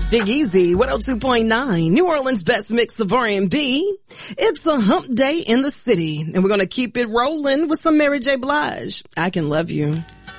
Big Easy, 102.9, New Orleans' best mix of R&B. It's a hump day in the city, and we're going to keep it rolling with some Mary J. Blige. I Can Love You.